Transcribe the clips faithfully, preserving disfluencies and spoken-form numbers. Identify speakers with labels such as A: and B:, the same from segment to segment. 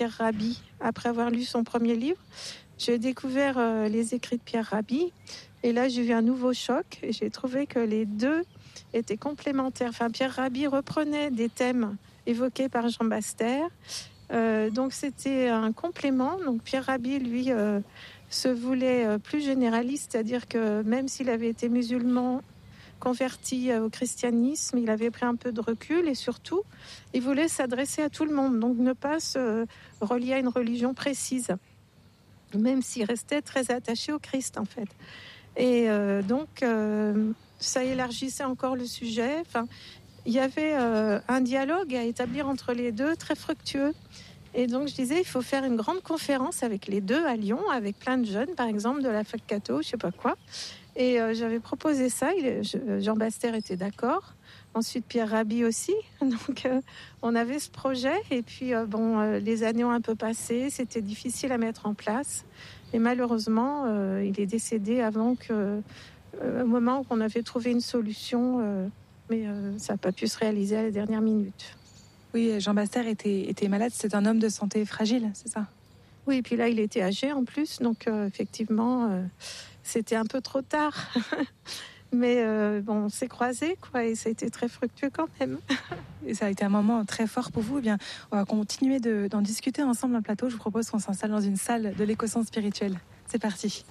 A: Pierre Rabhi. Après avoir lu son premier livre, j'ai découvert euh, les écrits de Pierre Rabhi. Et là, j'ai eu un nouveau choc. Et j'ai trouvé que les deux étaient complémentaires. Enfin, Pierre Rabhi reprenait des thèmes évoqués par Jean Bastère. Euh, donc, c'était un complément. Donc, Pierre Rabhi, lui, euh, se voulait euh, plus généraliste, c'est-à-dire que même s'il avait été musulman, converti au christianisme, il avait pris un peu de recul et surtout, il voulait s'adresser à tout le monde, donc ne pas se relier à une religion précise, même s'il restait très attaché au Christ en fait. Et euh, donc, euh, ça élargissait encore le sujet. Enfin, il y avait euh, un dialogue à établir entre les deux très fructueux. Et donc, je disais, il faut faire une grande conférence avec les deux à Lyon, avec plein de jeunes, par exemple, de la fac catho, je sais pas quoi. Et euh, j'avais proposé ça, il, je, Jean Bastère était d'accord, ensuite Pierre Rabhi aussi, donc euh, on avait ce projet, et puis euh, bon, euh, les années ont un peu passé, c'était difficile à mettre en place, et malheureusement, euh, il est décédé avant que, euh, au moment où on avait trouvé une solution, euh, mais euh, ça n'a pas pu se réaliser à la dernière minute.
B: Oui, Jean Bastère était, était malade, c'est un homme de santé fragile, c'est ça?
A: Oui, et puis là, il était âgé en plus, donc euh, effectivement... Euh, C'était un peu trop tard, mais euh, bon, on s'est croisés, quoi, et ça a été très fructueux quand même.
B: Et ça a été un moment très fort pour vous. Eh bien, on va continuer de, d'en discuter ensemble dans le plateau. Je vous propose qu'on s'installe dans une salle de l'éco-centre spirituel. C'est parti.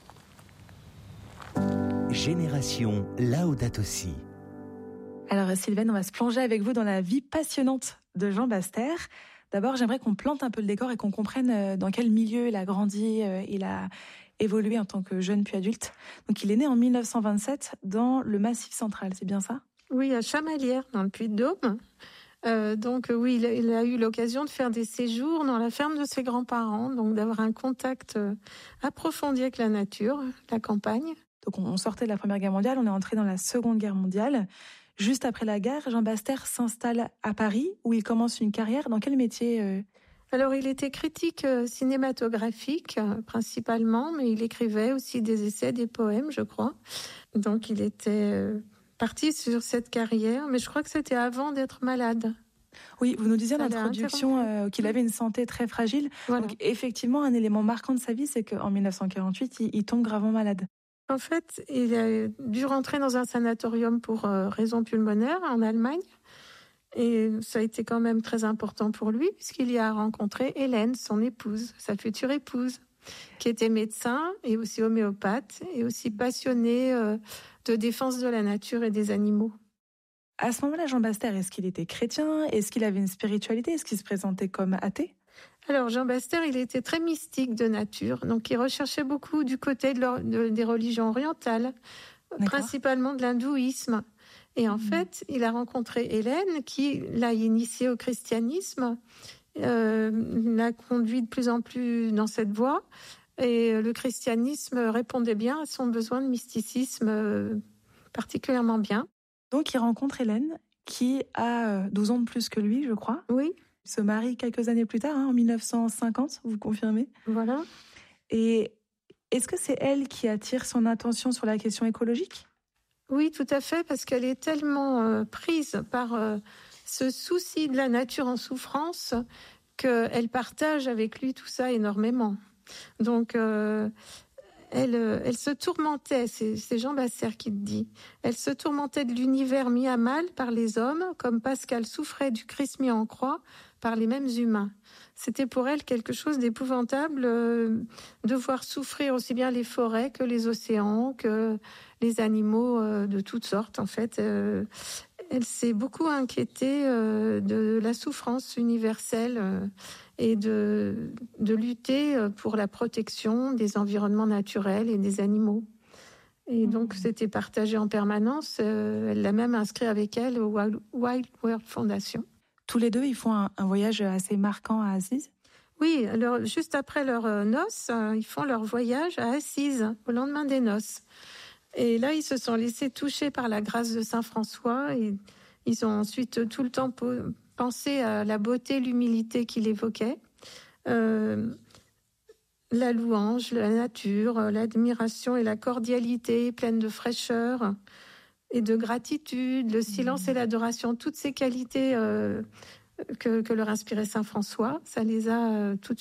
C: Génération Laudato Si.
B: Alors Sylvaine, on va se plonger avec vous dans la vie passionnante de Jean Bastère. D'abord, j'aimerais qu'on plante un peu le décor et qu'on comprenne dans quel milieu il a grandi, il a évolué en tant que jeune puis adulte. Donc il est né en mille neuf cent vingt-sept dans le Massif central, c'est bien ça?
A: Oui, à Chamalières, dans le Puy-de-Dôme. Euh, donc oui, il a, il a eu l'occasion de faire des séjours dans la ferme de ses grands-parents, donc d'avoir un contact approfondi avec la nature, la campagne.
B: Donc on sortait de la Première Guerre mondiale, on est entré dans la Seconde Guerre mondiale. Juste après la guerre, Jean Bastère s'installe à Paris, où il commence une carrière. Dans quel métier euh...
A: Alors, il était critique cinématographique, principalement, mais il écrivait aussi des essais, des poèmes, je crois. Donc, il était parti sur cette carrière, mais je crois que c'était avant d'être malade.
B: Oui, vous nous disiez en introduction euh, qu'il avait une santé très fragile. Voilà. Donc, effectivement, un élément marquant de sa vie, c'est qu'en mille neuf cent quarante-huit, il, il tombe gravement malade.
A: En fait, il a dû rentrer dans un sanatorium pour euh, raisons pulmonaires en Allemagne. Et ça a été quand même très important pour lui, puisqu'il y a rencontré Hélène, son épouse, sa future épouse, qui était médecin et aussi homéopathe, et aussi passionnée euh, de défense de la nature et des animaux.
B: À ce moment-là, Jean Bastère, est-ce qu'il était chrétien? Est-ce qu'il avait une spiritualité? Est-ce qu'il se présentait comme athée?
A: Alors, Jean Bastère, il était très mystique de nature, donc il recherchait beaucoup du côté de, leur, de des religions orientales, D'accord. principalement de l'hindouisme. Et en mmh. fait, il a rencontré Hélène, qui l'a initié au christianisme, euh, l'a conduit de plus en plus dans cette voie, et le christianisme répondait bien à son besoin de mysticisme, euh, particulièrement bien.
B: Donc, il rencontre Hélène, qui a douze ans de plus que lui, je crois.
A: Oui.
B: Il se marie quelques années plus tard, hein, en mille neuf cent cinquante, vous confirmez?
A: Voilà.
B: Et est-ce que c'est elle qui attire son attention sur la question écologique?
A: Oui, tout à fait, parce qu'elle est tellement euh, prise par euh, ce souci de la nature en souffrance qu'elle partage avec lui tout ça énormément. Donc, euh, elle, elle se tourmentait, c'est, c'est Jean Bastère qui le dit, elle se tourmentait de l'univers mis à mal par les hommes, comme Pascal souffrait du Christ mis en croix par les mêmes humains. C'était pour elle quelque chose d'épouvantable euh, de voir souffrir aussi bien les forêts que les océans, que les animaux euh, de toutes sortes. En fait, euh, elle s'est beaucoup inquiétée euh, de la souffrance universelle euh, et de, de lutter pour la protection des environnements naturels et des animaux. Et donc, c'était partagé en permanence. Euh, elle l'a même inscrit avec elle au Wild World Foundation.
B: Tous les deux, ils font un, un voyage assez marquant à Assise?
A: Oui, alors juste après leurs noces, ils font leur voyage à Assise, au lendemain des noces. Et là, ils se sont laissés toucher par la grâce de Saint François et ils ont ensuite tout le temps pensé à la beauté, l'humilité qu'il évoquait, euh, la louange, la nature, l'admiration et la cordialité pleine de fraîcheur et de gratitude, le silence mmh. et l'adoration, toutes ces qualités euh, que, que leur inspirait Saint François, ça les a euh, tout de